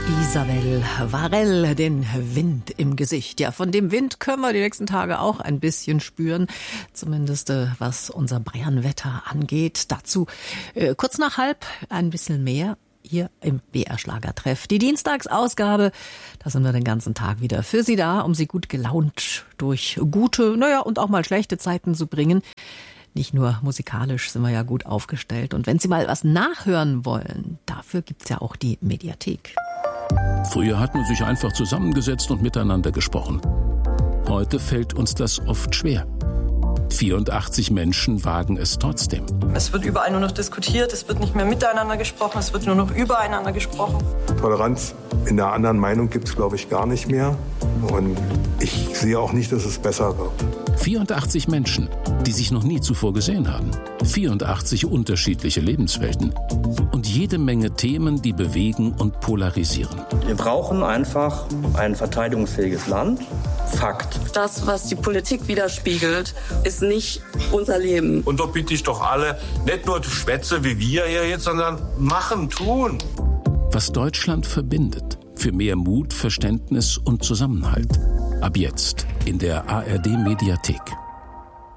Isabel Varell, den Wind im Gesicht. Ja, von dem Wind können wir die nächsten Tage auch ein bisschen spüren. Zumindest was unser Bayernwetter angeht. Dazu kurz nach 12:30 ein bisschen mehr hier im BR-Schlagertreff. Die Dienstagsausgabe, da sind wir den ganzen Tag wieder für Sie da, um Sie gut gelaunt durch gute, und auch mal schlechte Zeiten zu bringen. Nicht nur musikalisch sind wir ja gut aufgestellt. Und wenn Sie mal was nachhören wollen, dafür gibt's ja auch die Mediathek. Früher hat man sich einfach zusammengesetzt und miteinander gesprochen. Heute fällt uns das oft schwer. 84 Menschen wagen es trotzdem. Es wird überall nur noch diskutiert, es wird nicht mehr miteinander gesprochen, es wird nur noch übereinander gesprochen. Toleranz in der anderen Meinung gibt es, glaube ich, gar nicht mehr. Und ich sehe auch nicht, dass es besser wird. 84 Menschen, die sich noch nie zuvor gesehen haben. 84 unterschiedliche Lebenswelten. Und jede Menge Themen, die bewegen und polarisieren. Wir brauchen einfach ein verteidigungsfähiges Land. Fakt. Das, was die Politik widerspiegelt, ist nicht unser Leben. Und da bitte ich doch alle, nicht nur Schwätze wie wir hier jetzt, sondern machen, tun. Was Deutschland verbindet. Für mehr Mut, Verständnis und Zusammenhalt. Ab jetzt in der ARD Mediathek.